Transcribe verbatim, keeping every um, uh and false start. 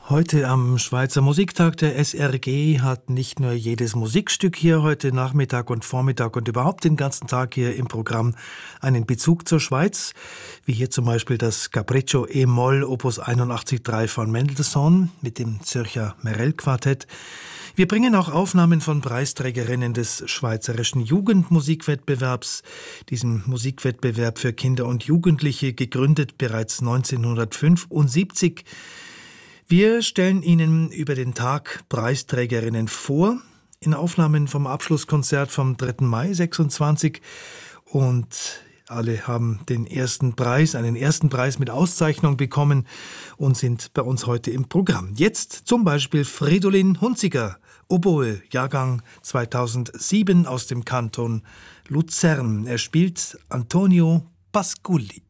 Heute am Schweizer Musiktag der S R G hat nicht nur jedes Musikstück hier heute Nachmittag und Vormittag und überhaupt den ganzen Tag hier im Programm einen Bezug zur Schweiz, wie hier zum Beispiel das Capriccio E-Moll Opus einundachtzig Komma drei von Mendelssohn mit dem Zürcher Merell-Quartett. Wir bringen auch Aufnahmen von Preisträgerinnen des Schweizerischen Jugendmusikwettbewerbs, diesem Musikwettbewerb für Kinder und Jugendliche, gegründet bereits neunzehnhundertfünfundsiebzig. Wir stellen Ihnen über den Tag Preisträgerinnen vor, in Aufnahmen vom Abschlusskonzert vom dritten Mai sechsundzwanzig, und alle haben den ersten Preis, einen ersten Preis mit Auszeichnung bekommen und sind bei uns heute im Programm. Jetzt zum Beispiel Fridolin Hunziker, Oboe, Jahrgang zweitausendsieben aus dem Kanton Luzern. Er spielt Antonio Pasculli.